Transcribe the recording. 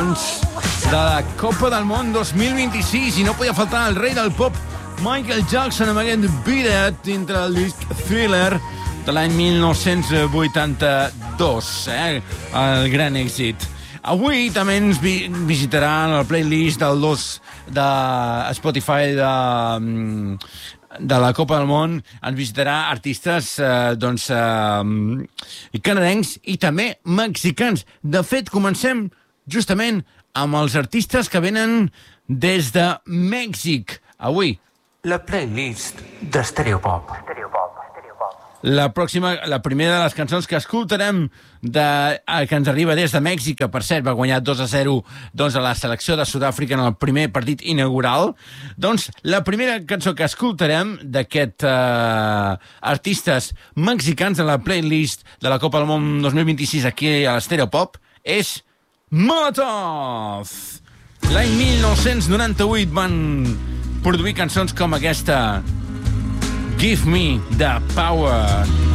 doncs, de la Copa del Món 2026, i no podia faltar el rei del pop, Michael Jackson, amb aquest Beat It, dintre del disc Thriller de l'any 1982, el gran èxit. Avui també ens visitarà en el playlist del 2 de Spotify de la Copa del Món, ens visitarà artistes canadencs i també mexicans. De fet, comencem justament amb els artistes que venen des de Mèxic. Avui, la playlist d'Estereopop. La primera de les cançons que escoltarem que ens arriba des de Mèxic, que per cert va guanyar 2-0 a la selecció de Sud-àfrica en el primer partit inaugural. Doncs la primera cançó que escoltarem d'aquests artistes mexicans de la playlist de la Copa del Món 2026 aquí a l'Estereopop és Molotov. L'any 1998 van produir cançons com aquesta, Give Me the Power.